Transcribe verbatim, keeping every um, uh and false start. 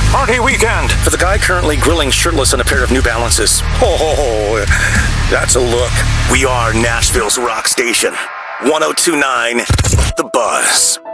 Party weekend! For the guy currently grilling shirtless on a pair of New Balances. Oh, that's a look. We are Nashville's rock station. one oh two point nine The Buzz.